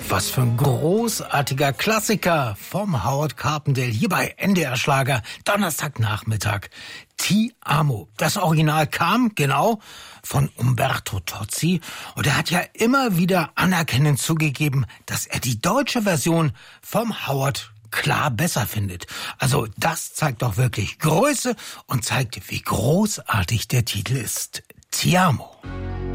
Was für ein großartiger Klassiker vom Howard Carpendale hier bei NDR Schlager, Donnerstagnachmittag. Ti amo. Das Original kam, genau, von Umberto Tozzi. Und er hat ja immer wieder anerkennend zugegeben, dass er die deutsche Version vom Howard klar besser findet. Also das zeigt doch wirklich Größe und zeigt, wie großartig der Titel ist. Ti amo.